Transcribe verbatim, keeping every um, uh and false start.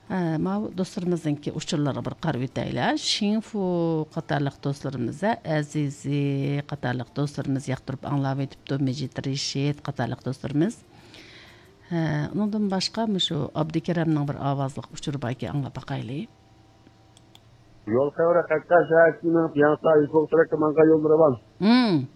Ha, ma dostlarımızdaki uçurlara bir qarab etaylar. Şinfu qatarlıq dostlarımıza, Azizi qatarlıq dostlarımız yaqtırıp anlab etipdi, Mecid Reşit qatarlıq dostlarımız. Ha, ondan başqa şu Abdikeramning bir ovozliq uçuru baki anlab baqayli. Yol kavra kakka şahitinin yansa yol trakı manga yolları var. Hmm.